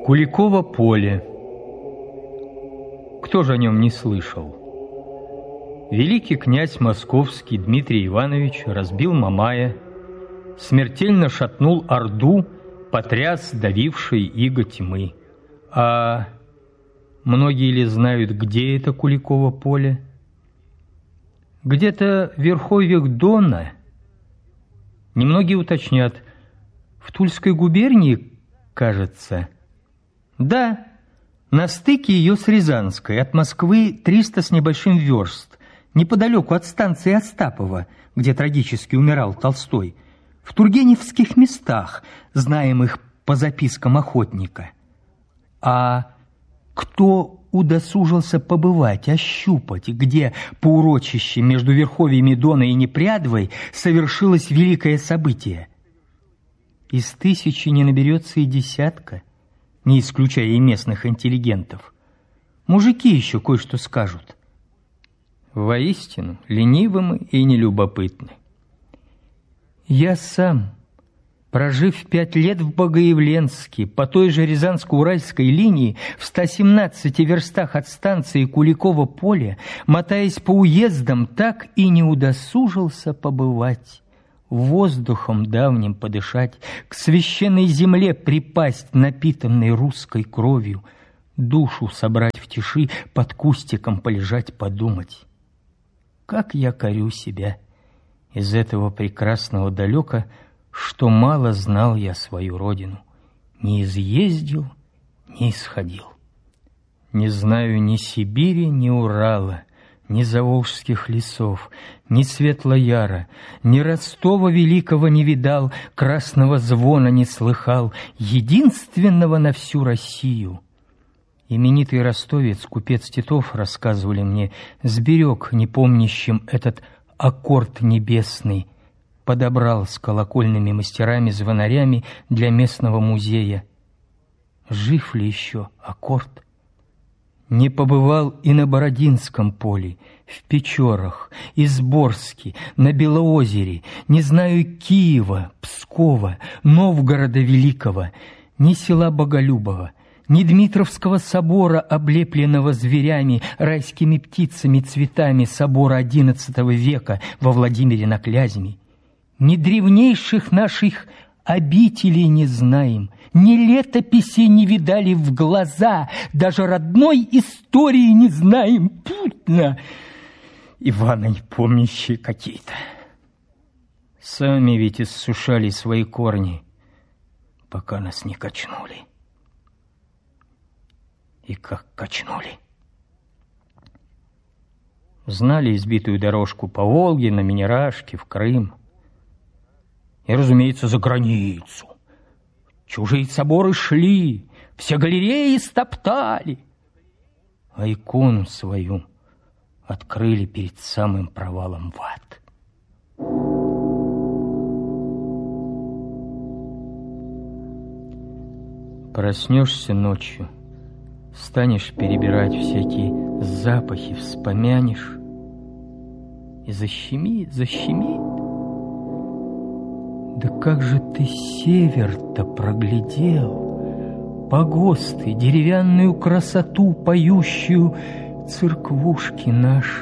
Куликово поле. Кто же о нем не слышал? Великий князь московский Дмитрий Иванович разбил Мамая, смертельно шатнул Орду, потряс давивший иго тьмы. А многие ли знают, где это Куликово поле? Где-то в верховьях Дона. Немногие уточнят, в Тульской губернии, кажется. Да, на стыке ее с Рязанской, от Москвы 300 с небольшим верст, неподалеку от станции Остапова, где трагически умирал Толстой, в тургеневских местах, знаемых по запискам охотника. А кто удосужился побывать, ощупать, где по урочище между верховьями Дона и Непрядвой совершилось великое событие? Из 1000 не наберется и десятка, не исключая и местных интеллигентов. Мужики еще кое-что скажут. Воистину, ленивы мы и нелюбопытны. Я сам, прожив 5 лет в Богоявленске, по той же Рязанско-Уральской линии, в 117 верстах от станции Куликово поле, мотаясь по уездам, так и не удосужился побывать, воздухом давним подышать, к священной земле припасть, напитанной русской кровью, душу собрать в тиши, под кустиком полежать, подумать. Как я корю себя из этого прекрасного далека, что мало знал я свою родину, не изъездил, не исходил. Не знаю ни Сибири, ни Урала, ни Заволжских лесов, ни Светлояра, ни Ростова великого не видал, красного звона не слыхал, единственного на всю Россию. Именитый ростовец, купец Титов, рассказывали мне, сберег непомнящим этот аккорд небесный, подобрал с колокольными мастерами-звонарями для местного музея. Жив ли еще аккорд? Не побывал и на Бородинском поле, в Печорах, Изборске, на Белоозере, не знаю Киева, Пскова, Новгорода Великого, ни села Боголюбова, ни Дмитровского собора, облепленного зверями, райскими птицами, цветами собора XI века во Владимире на Клязьме, ни древнейших наших обителей не знаем, ни летописей не видали в глаза, даже родной истории не знаем, путно, Ивана не помнящие какие-то. Сами ведь иссушали свои корни, пока нас не качнули. И как качнули. Знали избитую дорожку по Волге, на Минерашке, в Крым. И, разумеется, за границу. Чужие соборы шли, все галереи стоптали, а икону свою открыли перед самым провалом в ад. Проснешься ночью, станешь перебирать всякие запахи, вспомянешь, и защемит. Да как же ты север-то проглядел, погосты, деревянную красоту, поющую церквушки наши.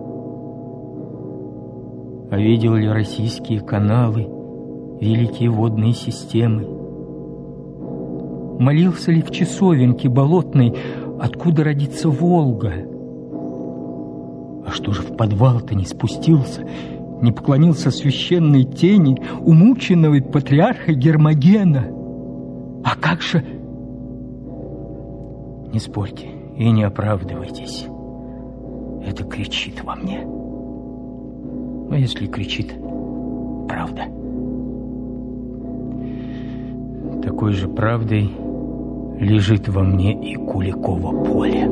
А видел ли российские каналы, великие водные системы? Молился ли в часовенке болотной, откуда родится Волга? А что же в подвал-то не спустился, не поклонился священной тени умученного патриарха Гермогена? А как же... Не спорьте и не оправдывайтесь. Это кричит во мне. А если кричит правда? Такой же правдой лежит во мне и Куликово поле.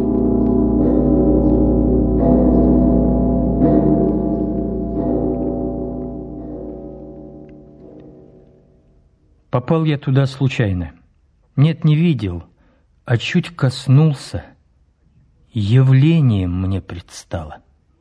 Попал я туда случайно. Нет, не видел, а чуть коснулся. Явлением мне предстало.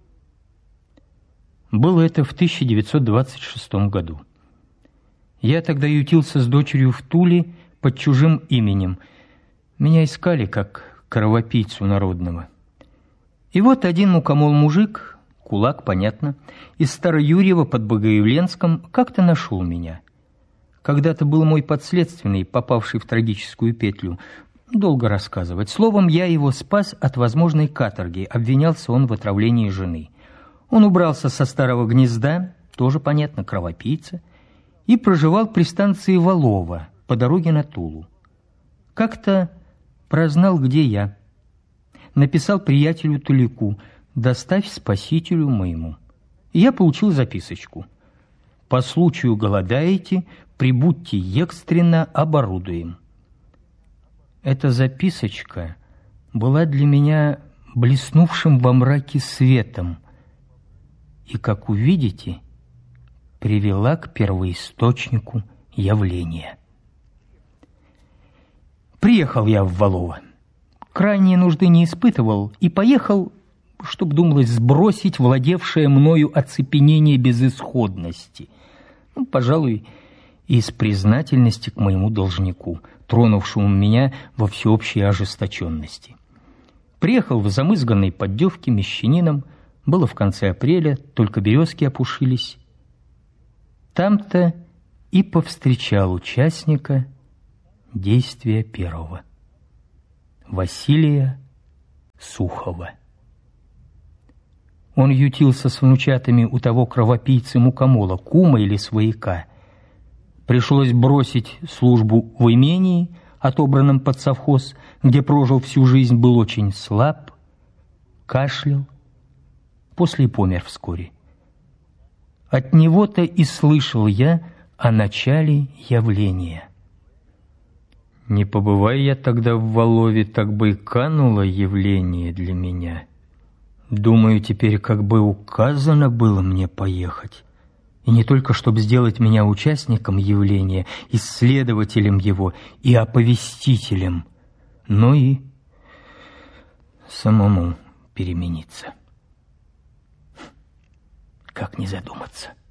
Было это в 1926 году. Я тогда ютился с дочерью в Туле под чужим именем. Меня искали как кровопийцу народного. И вот один мукомол-мужик, кулак, понятно, из Староюрьева под Богоявленском, как-то нашел меня. Когда-то был мой подследственный, попавший в трагическую петлю. Долго рассказывать. Словом, я его спас от возможной каторги. Обвинялся он в отравлении жены. Он убрался со Старого Гнезда, тоже, понятно, кровопийца, и проживал при станции Валово по дороге на Тулу. Как-то прознал, где я. Написал приятелю Толику: «Доставь спасителю моему». И я получил записочку: «По случаю голодаете, прибудьте экстренно, оборудуем». Эта записочка была для меня блеснувшим во мраке светом и, как увидите, привела к первоисточнику явления. Приехал я в Валово. Крайней нужды не испытывал и поехал, чтоб, думалось, сбросить владевшее мною оцепенение безысходности. Пожалуй, из признательности к моему должнику, тронувшему меня во всеобщей ожесточенности. Приехал в замызганной поддевке мещанином, было в конце апреля, только березки опушились. Там-то и повстречал участника действия первого, Василия Сухова. Он ютился с внучатами у того кровопийцы мукомола, кума или свояка. Пришлось бросить службу в имении, отобранном под совхоз, где прожил всю жизнь, был очень слаб, кашлял, после и помер вскоре. От него-то и слышал я о начале явления. Не побывай я тогда в Валове, так бы и кануло явление для меня. Думаю, теперь как бы указано было мне поехать. И не только, чтобы сделать меня участником явления, исследователем его и оповестителем, но и самому перемениться. Как не задуматься?